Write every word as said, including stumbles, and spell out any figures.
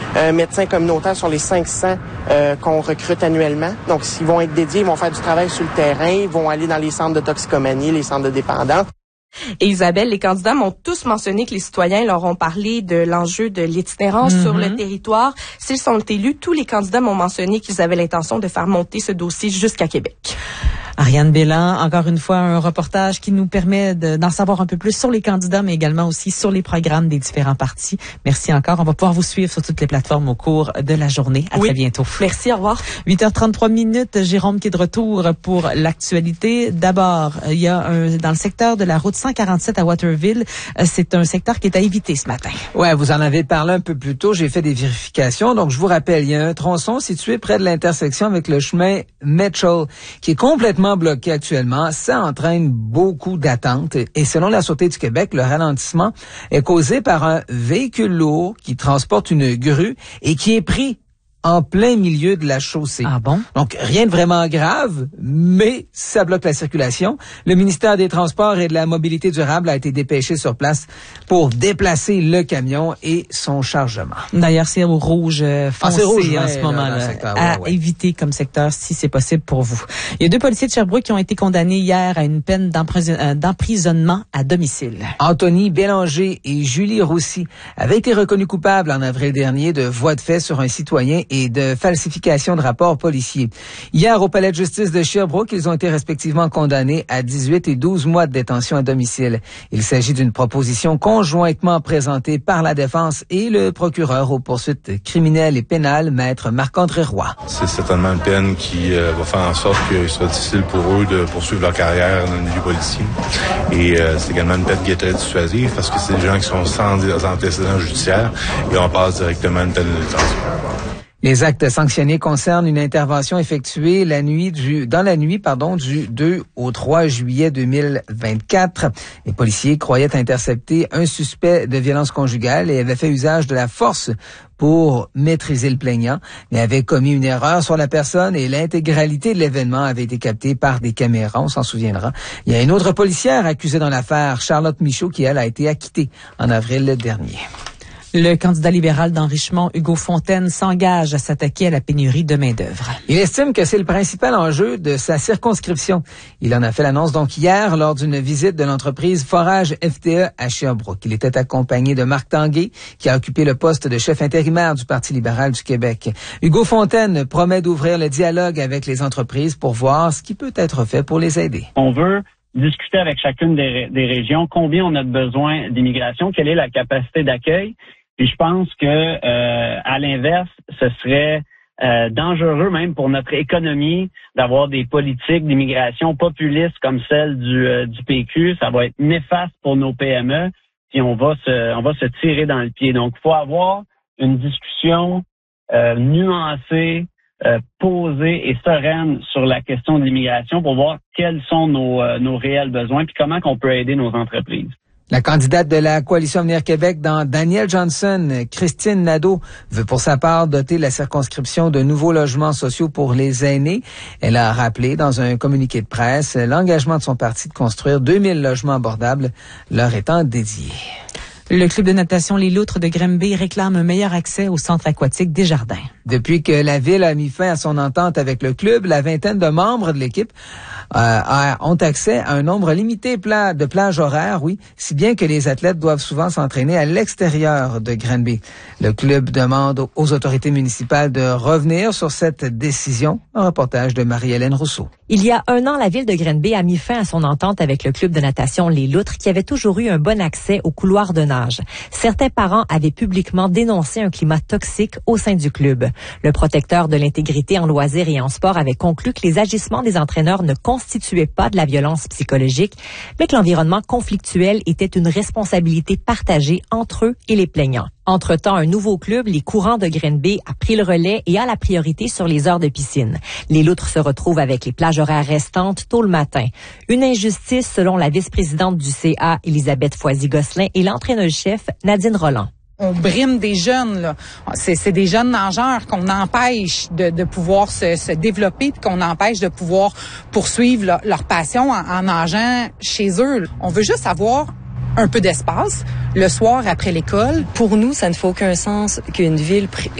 euh, médecins communautaires sur les cinq cents euh, qu'on recrute annuellement. Donc, s'ils vont être dédiés, ils vont faire du travail sur le terrain, ils vont aller dans les centres de toxicomanie, les centres de dépendance. Et Isabelle, les candidats m'ont tous mentionné que les citoyens leur ont parlé de l'enjeu de l'itinérance mm-hmm. sur le territoire. S'ils sont élus, tous les candidats m'ont mentionné qu'ils avaient l'intention de faire monter ce dossier jusqu'à Québec. Ariane Bélan, encore une fois, un reportage qui nous permet de, d'en savoir un peu plus sur les candidats, mais également aussi sur les programmes des différents partis. Merci encore. On va pouvoir vous suivre sur toutes les plateformes au cours de la journée. À oui. très bientôt. Merci, au revoir. huit heures trente-trois minutes, Jérôme qui est de retour pour l'actualité. D'abord, il y a un, dans le secteur de la route cent quarante-sept à Waterville, c'est un secteur qui est à éviter ce matin. Ouais, vous en avez parlé un peu plus tôt. J'ai fait des vérifications. Donc, je vous rappelle, il y a un tronçon situé près de l'intersection avec le chemin Mitchell qui est complètement bloqué actuellement. Ça entraîne beaucoup d'attentes. Et selon la Sûreté du Québec, le ralentissement est causé par un véhicule lourd qui transporte une grue et qui est pris en plein milieu de la chaussée. Ah bon? Donc, rien de vraiment grave, mais ça bloque la circulation. Le ministère des Transports et de la Mobilité durable a été dépêché sur place pour déplacer le camion et son chargement. D'ailleurs, c'est au rouge euh, foncé ah, c'est rouge, en ouais, ce moment, là, secteur, à ouais, ouais. éviter comme secteur si c'est possible pour vous. Il y a deux policiers de Sherbrooke qui ont été condamnés hier à une peine d'empris- euh, d'emprisonnement à domicile. Anthony Bélanger et Julie Roussy avaient été reconnus coupables en avril dernier de voies de fait sur un citoyen et de falsification de rapports policiers. Hier, au palais de justice de Sherbrooke, ils ont été respectivement condamnés à dix-huit et douze mois de détention à domicile. Il s'agit d'une proposition conjointement présentée par la défense et le procureur aux poursuites criminelles et pénales, maître Marc-André Roy. C'est certainement une peine qui euh, va faire en sorte qu'il sera difficile pour eux de poursuivre leur carrière dans le milieu policier. Et euh, c'est également une peine qui est très dissuasive parce que c'est des gens qui sont sans antécédents judiciaires et on passe directement à une peine de détention. Les actes sanctionnés concernent une intervention effectuée la nuit du, dans la nuit, pardon, du deux au trois juillet deux mille vingt-quatre. Les policiers croyaient intercepter un suspect de violence conjugale et avaient fait usage de la force pour maîtriser le plaignant, mais avaient commis une erreur sur la personne et l'intégralité de l'événement avait été captée par des caméras, on s'en souviendra. Il y a une autre policière accusée dans l'affaire, Charlotte Michaud, qui, elle, a été acquittée en avril dernier. Le candidat libéral d'Enrichemont, Hugo Fontaine, s'engage à s'attaquer à la pénurie de main-d'œuvre. Il estime que c'est le principal enjeu de sa circonscription. Il en a fait l'annonce donc hier lors d'une visite de l'entreprise Forage F T E à Sherbrooke. Il était accompagné de Marc Tanguay, qui a occupé le poste de chef intérimaire du Parti libéral du Québec. Hugo Fontaine promet d'ouvrir le dialogue avec les entreprises pour voir ce qui peut être fait pour les aider. On veut discuter avec chacune des, des régions combien on a besoin d'immigration, quelle est la capacité d'accueil. Puis je pense que euh, à l'inverse, ce serait euh, dangereux même pour notre économie d'avoir des politiques d'immigration populistes comme celle du, euh, du P Q. Ça va être néfaste pour nos P M E. Puis on va se, on va se tirer dans le pied. Donc, il faut avoir une discussion euh, nuancée, euh, posée et sereine sur la question de l'immigration pour voir quels sont nos, euh, nos réels besoins puis comment qu'on peut aider nos entreprises. La candidate de la Coalition Avenir Québec dans Daniel Johnson, Christine Nadeau, veut pour sa part doter la circonscription de nouveaux logements sociaux pour les aînés. Elle a rappelé dans un communiqué de presse l'engagement de son parti de construire deux mille logements abordables leur étant dédiés. Le club de natation Les Loutres de Granby réclame un meilleur accès au centre aquatique Desjardins. Depuis que la ville a mis fin à son entente avec le club, la vingtaine de membres de l'équipe euh, ont accès à un nombre limité de plages horaires, oui, si bien que les athlètes doivent souvent s'entraîner à l'extérieur de Granby. Le club demande aux autorités municipales de revenir sur cette décision. Un reportage de Marie-Hélène Rousseau. Il y a un an, la ville de Granby a mis fin à son entente avec le club de natation Les Loutres qui avait toujours eu un bon accès au couloir de nage. Certains parents avaient publiquement dénoncé un climat toxique au sein du club. Le protecteur de l'intégrité en loisirs et en sport avait conclu que les agissements des entraîneurs ne constituaient pas de la violence psychologique, mais que l'environnement conflictuel était une responsabilité partagée entre eux et les plaignants. Entre-temps, un nouveau club, les Courants de Granby, a pris le relais et a la priorité sur les heures de piscine. Les Loutres se retrouvent avec les plages horaires restantes tôt le matin. Une injustice selon la vice-présidente du C A, Elisabeth Foisy-Gosselin, et l'entraîneuse-chef, Nadine Roland. On brime des jeunes, là. C'est, c'est des jeunes nageurs qu'on empêche de, de pouvoir se, se développer puis qu'on empêche de pouvoir poursuivre leur, leur passion en, en nageant chez eux. On veut juste avoir un peu d'espace le soir après l'école. Pour nous, ça ne fait aucun sens qu'une ville